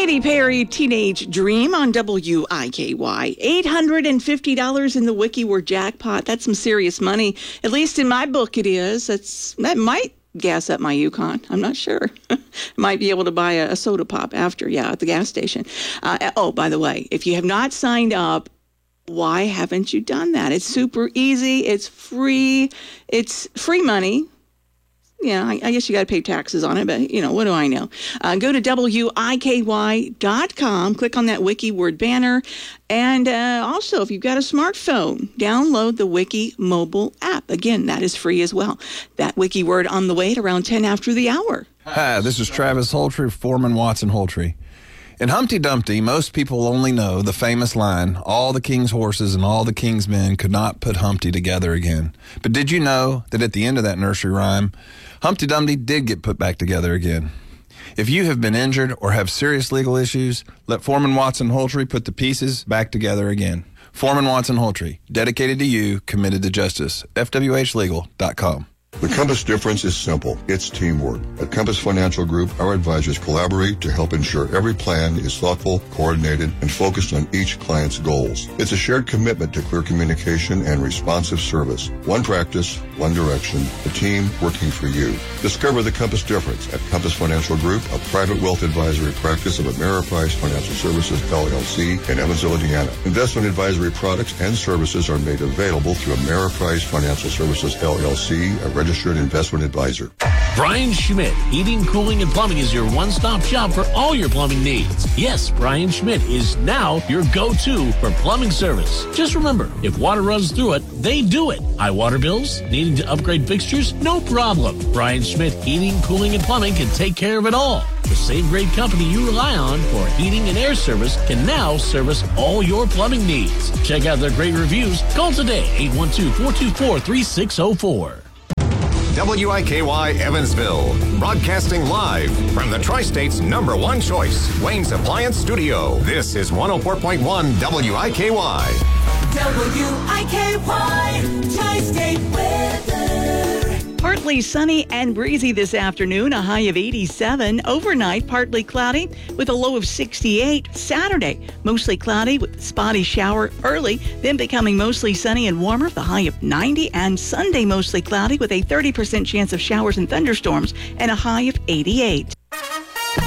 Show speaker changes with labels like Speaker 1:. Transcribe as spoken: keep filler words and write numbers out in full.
Speaker 1: Katy Perry, Teenage Dream on W I K Y. eight hundred fifty dollars in the Wiki Word jackpot. That's some serious money. At least in my book it is. That's, that might gas up my Yukon. I'm not sure. Might be able to buy a, a soda pop after, yeah, at the gas station. Uh, oh, by the way, if you have not signed up, why haven't you done that? It's super easy. It's free. It's free money. Yeah, I, I guess you got to pay taxes on it, but, you know, what do I know? Uh, go to W I K Y dot com, click on that Wiki Word banner, and uh, also, if you've got a smartphone, download the Wiki mobile app. Again, that is free as well. That Wiki Word on the way at around ten after the hour.
Speaker 2: Hi, this is Travis Holtree, Foreman Watson Holtree. In Humpty Dumpty, most people only know the famous line, all the king's horses and all the king's men could not put Humpty together again. But did you know that at the end of that nursery rhyme, Humpty Dumpty did get put back together again? If you have been injured or have serious legal issues, let Foreman Watson Holtree put the pieces back together again. Foreman Watson Holtree, dedicated to you, committed to justice. F W H legal dot com.
Speaker 3: The Compass difference is simple. It's teamwork. At Compass Financial Group, our advisors collaborate to help ensure every plan is thoughtful, coordinated, and focused on each client's goals. It's a shared commitment to clear communication and responsive service. One practice, one direction, a team working for you. Discover the Compass difference at Compass Financial Group, a private wealth advisory practice of Ameriprise Financial Services, L L C, in Evansville, Indiana. Investment advisory products and services are made available through Ameriprise Financial Services, L L C, a registered investment advisor.
Speaker 4: Brian Schmidt, Heating, Cooling, and Plumbing is your one-stop shop for all your plumbing needs. Yes, Brian Schmidt is now your go-to for plumbing service. Just remember, if water runs through it, they do it. High water bills? Needing to upgrade fixtures? No problem. Brian Schmidt, Heating, Cooling, and Plumbing can take care of it all. The same great company you rely on for heating and air service can now service all your plumbing needs. Check out their great reviews. Call today, eight one two, four two four, three six zero four.
Speaker 5: W I K Y Evansville, broadcasting live from the Tri-State's number one choice, Wayne's Appliance Studio. This is one oh four point one W I K Y.
Speaker 6: W I K Y, Tri-State weather.
Speaker 1: Partly sunny and breezy this afternoon, a high of eighty-seven. Overnight, partly cloudy with a low of sixty-eight. Saturday, mostly cloudy with a spotty shower early, then becoming mostly sunny and warmer, the high of ninety. And Sunday, mostly cloudy with a thirty percent chance of showers and thunderstorms and a high of eighty-eight.